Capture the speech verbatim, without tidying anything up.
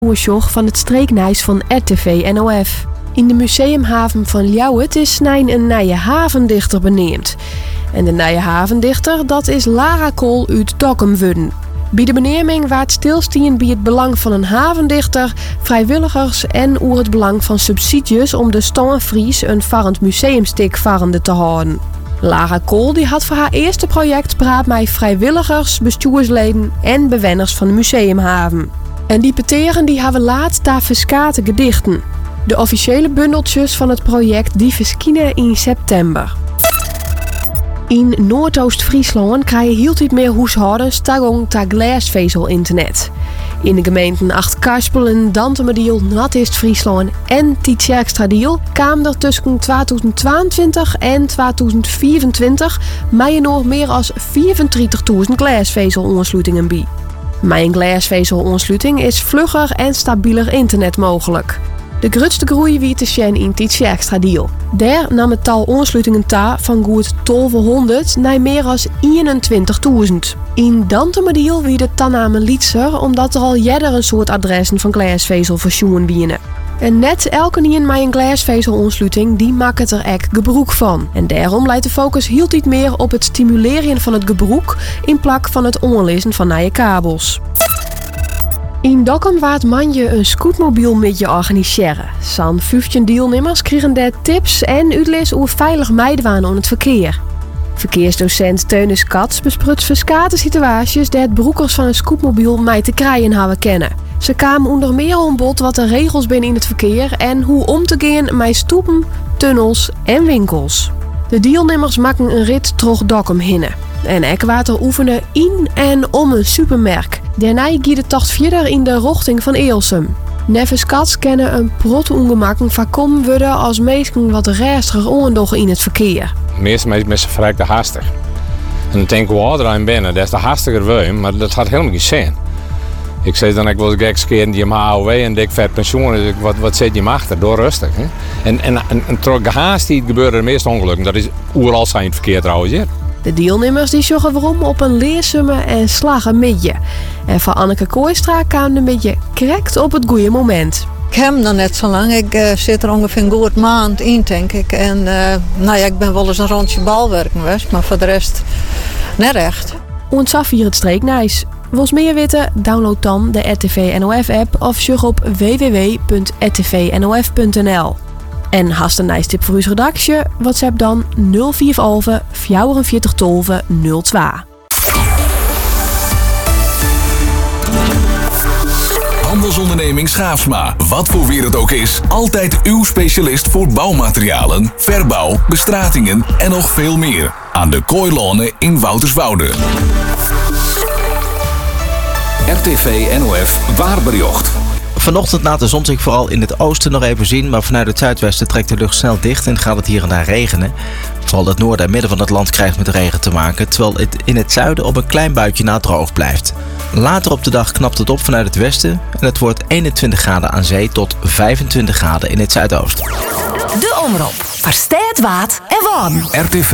Oersjoch van het streeknijs van R T V N O F. In de museumhaven van Ljouwert is snijn een nieuwe havendichter beneemd. En de nieuwe havendichter, dat is Lara Kool uit Dokkum worden. Bij de beneming waard stilstien bij het belang van een havendichter, vrijwilligers en oer het belang van subsidies om de Stoenfries een varrend museumstik varrende te houden. Lara Kool die had voor haar eerste project praat met vrijwilligers, bestuursleden en bewoners van de museumhaven. En die peteren die hebben laatst daar verskate gedichten. De officiële bundeltjes van het project die verschijnen in september. In Noordoost-Friesland krijg je heel niet meer huishoudens toegang tot glasvezel-internet. In de gemeenten Acht-Karspelen, Dantemediel, Noordoost-Friesland en Tietjerkstradiel kwamen er tussen tweeduizend tweeëntwintig en tweeduizend vierentwintig maar je nog meer dan vierentwintigduizend glasvezel-aansluitingen bij. Met een glasvezel-aansluiting is vlugger en stabieler internet mogelijk. De grootste groei wie te zien in Tietjerkstradiel. Daar nam het tal aansluitingen ta van goed twaalfhonderd naar meer dan eenentwintigduizend. In Dantemediel wie de tanname lietser omdat er al jeder een soort adressen van glasvezel versjoen binnen. En net elke nien met een glasvezel-aansluiting die maakt er echt gebruik van. En daarom leidt de focus heel niet meer op het stimuleren van het gebruik in plak van het aanlezen van nieuwe kabels. In Dokkum waard manje een scootmobiel met je organiseren. Zo'n vijftien deelnemers kregen daar tips en uitles hoe veilig meidwaan aan het verkeer. Verkeersdocent Teunis Kats besprut verschillende situaties dat het broekers van een scootmobiel mee te krijgen hebben kennen. Ze kwamen onder meer aan bod wat de regels binnen in het verkeer en hoe om te gaan met stoepen, tunnels en winkels. De deelnemers maken een rit terug Dokkum hinnen. En ekwater oefenen in en om een supermerk. Daarna gaat de tocht verder in de richting van Eelsum. Nevens Kats kennen een prot ongemakken voorkomen worden als mensen wat rastiger oordogen in het verkeer. De meeste mensen vrij te haastig. En dan denk ik, hoe ouder ik ben, des te hastiger wil je, maar dat had helemaal geen zin. Ik zei dan, ik wil geks keren die hem A O W en dik vet pensioen. Dus wat, wat zit je hem achter? Door rustig. Hè? En, en, en, en door gehaast die gebeuren de meeste ongelukken. Dat is overal zijn het verkeer trouwens. Hier. De deelnemers die zorgen waarom op een leersumme en slagen midje. En van Anneke Kooistra kwam een beetje correct op het goede moment. Ik heb hem nog net zo lang. Ik uh, zit er ongeveer een goed maand in, denk ik. En uh, nou ja, ik ben wel eens een rondje balwerken geweest, maar voor de rest net echt. Ontzaf hier het streeknijs. Wils meer weten? Download dan de R T V N O F app of surf op w w w punt r t v n o f punt n l. En hast een nice tip voor uw redactie? WhatsApp dan nul vier elf vierenveertig twaalf nul twee. Handelsonderneming Schaafsma. Wat voor weer het ook is, altijd uw specialist voor bouwmaterialen, verbouw, bestratingen en nog veel meer. Aan de Kooilonen in Wouterswoude. R T V N O F Waarbericht. Vanochtend laat de zon zich vooral in het oosten nog even zien, maar vanuit het zuidwesten trekt de lucht snel dicht en gaat het hier en daar regenen. Vooral het noorden en midden van het land krijgt met regen te maken, terwijl het in het zuiden op een klein buitje na droog blijft. Later op de dag knapt het op vanuit het westen en het wordt eenentwintig graden aan zee tot vijfentwintig graden in het zuidoosten. De Omroep. Versteed wat en warm. R T V